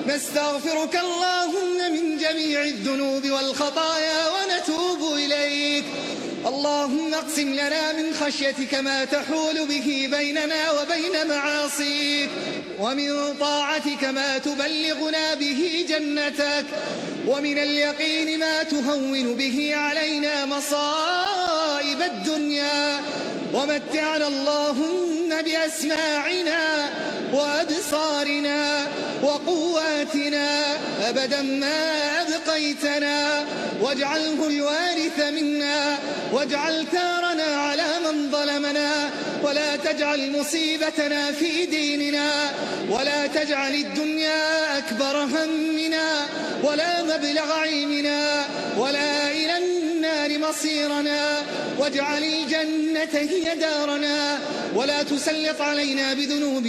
نستغفرك اللهم من جميع الذنوب والخطايا ونتوب إليك. اللهم اقسم لنا من خشيتك ما تحول به بيننا وبين معاصيك، ومن طاعتك ما تبلغنا به جنتك، ومن اليقين ما تهون به علينا مصائب الدنيا. ومتعنا اللهم بأسماعنا وأبصارنا وقواتنا أبدا ما أبقيتنا، واجعله الوارث منا، واجعل ثارنا على من ظلمنا، ولا تجعل مصيبتنا في ديننا، ولا تجعل الدنيا أكبر همنا ولا مبلغ علمنا ولا إلى النار مصيرنا، واجعل الجنة هي دارنا، ولا تسلط علينا بذنوبنا